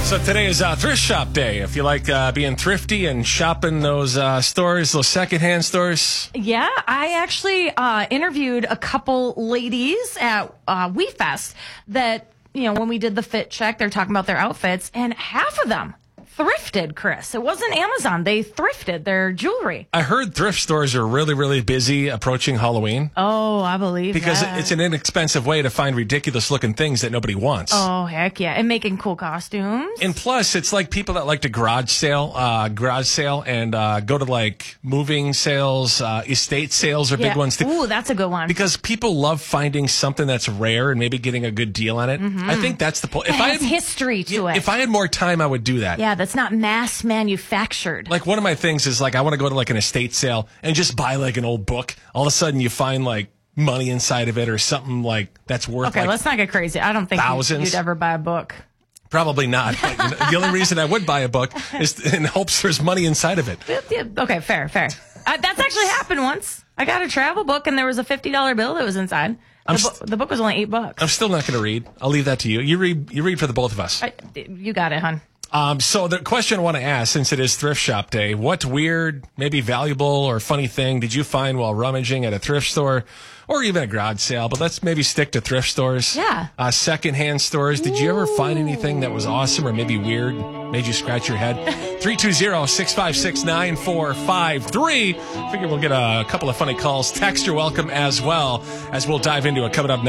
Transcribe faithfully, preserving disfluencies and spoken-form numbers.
So today is uh, thrift shop day. If you like uh, being thrifty and shopping those uh, stores, those secondhand stores. Yeah, I actually uh, interviewed a couple ladies at uh, WeFest that, you know, when we did the fit check, they're talking about their outfits, and half of them thrifted, Chris. It wasn't Amazon. They thrifted their jewelry. I heard thrift stores are really, really busy approaching Halloween. Oh, I believe Because that. it's an inexpensive way to find ridiculous-looking things that nobody wants. Oh, heck yeah. And making cool costumes. And plus, it's like people that like to garage sale, uh, garage sale, and uh, go to like moving sales, uh, estate sales are yeah. big ones too. Ooh, that's a good one. Because people love finding something that's rare and maybe getting a good deal on it. Mm-hmm. I think that's the point. It has history to it. If I had more time, I would do that. Yeah, that's not mass manufactured. Like one of my things is like I want to go to like an estate sale and just buy like an old book. All of a sudden you find like money inside of it or something like that's worth okay, like let's not get crazy. I don't think thousands. you'd ever buy a book. Probably not. But, you know, the only reason I would buy a book is in hopes there's money inside of it. Okay, fair, fair. Uh, that's actually happened once. I got a travel book and there was a fifty dollar bill that was inside. The, bu- st- the book was only eight bucks. I'm still not going to read. I'll leave that to you. You read. You read for the both of us. I, you got it, hon. Um, so the question I want to ask, since it is thrift shop day, what weird, maybe valuable or funny thing did you find while rummaging at a thrift store or even a garage sale? But let's maybe stick to thrift stores. Yeah. Uh, secondhand stores. Did you ever find anything that was awesome or maybe weird, made you scratch your head? three two zero, six five six, nine four five three. Figure we'll get a couple of funny calls. Text, you're welcome as well, as we'll dive into it coming up next.